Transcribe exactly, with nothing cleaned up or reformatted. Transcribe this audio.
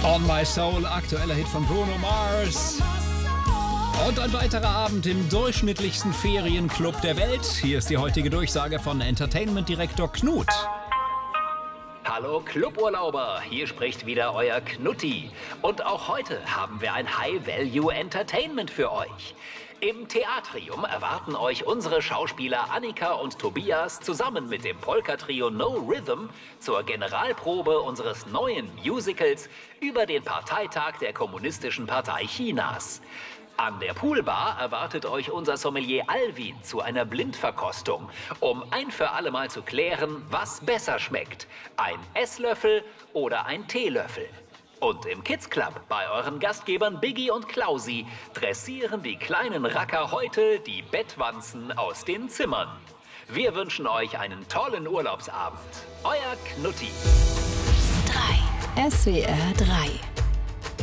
On My Soul, aktueller Hit von Bruno Mars. Und ein weiterer Abend im durchschnittlichsten Ferienclub der Welt. Hier ist die heutige Durchsage von Entertainment-Direktor Knut. Hallo Cluburlauber, hier spricht wieder euer Knutti. Und auch heute haben wir ein High-Value-Entertainment für euch. Im Theatrium erwarten euch unsere Schauspieler Annika und Tobias zusammen mit dem Polka-Trio No Rhythm zur Generalprobe unseres neuen Musicals über den Parteitag der Kommunistischen Partei Chinas. An der Poolbar erwartet euch unser Sommelier Alvin zu einer Blindverkostung, um ein für alle Mal zu klären, was besser schmeckt, ein Esslöffel oder ein Teelöffel. Und im Kids Club bei euren Gastgebern Biggie und Klausi dressieren die kleinen Racker heute die Bettwanzen aus den Zimmern. Wir wünschen euch einen tollen Urlaubsabend. Euer Knutti. drei. S W R drei.